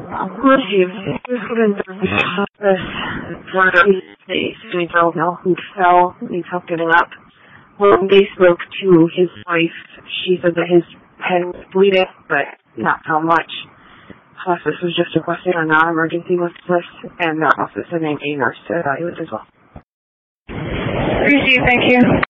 He was given the hospice for 8 days. We don't know who fell. Needs help getting up. When they spoke to his wife, she said that his head was bleeding, but not so much. Hospice was just requested a non-emergency list, and the hospice had named a nurse to evaluate as well. Appreciate you. Thank you.